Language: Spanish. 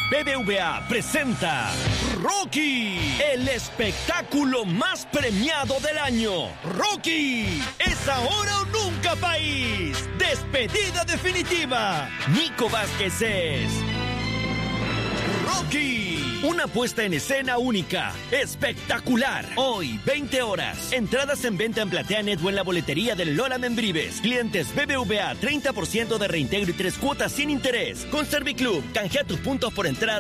BBVA presenta Rocky, el espectáculo más premiado del año. Rocky, es ahora o nunca, país. Despedida definitiva. Nico Vázquez es Rocky, una puesta en escena única, espectacular. Hoy, 20 horas. Entradas en venta en PlateaNet o en la boletería del Lola Membrives. Clientes BBVA, 30% de reintegro y 3 cuotas sin interés. Con Serviclub, canjea tus puntos por entrada